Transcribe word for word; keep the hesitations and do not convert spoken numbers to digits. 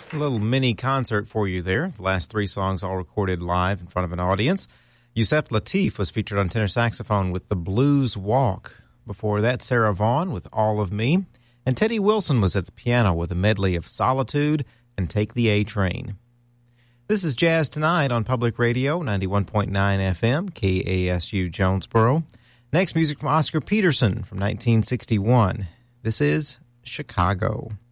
A little mini concert for you there. The last three songs all recorded live in front of an audience. Yusef Lateef was featured on tenor saxophone with The Blues Walk. Before that, Sarah Vaughan with All of Me. And Teddy Wilson was at the piano with a medley of Solitude and Take the A Train. This is Jazz Tonight on Public Radio, ninety-one point nine F M, K A S U Jonesboro. Next, music from Oscar Peterson from nineteen sixty-one. This is Chicago.